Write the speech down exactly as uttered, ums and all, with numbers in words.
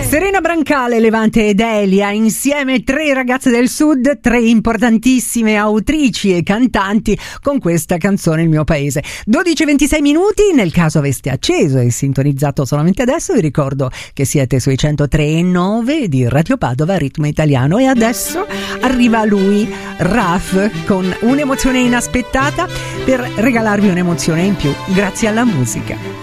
Serena Brancale, Levante ed Elia, insieme tre ragazze del sud, tre importantissime autrici e cantanti con questa canzone Il mio paese. dodici e ventisei minuti, nel caso aveste acceso e sintonizzato solamente adesso, vi ricordo che siete sui centotré e nove di Radio Padova, Ritmo Italiano, e adesso arriva lui, Raf, con un'emozione inaspettata per regalarvi un'emozione in più grazie alla musica.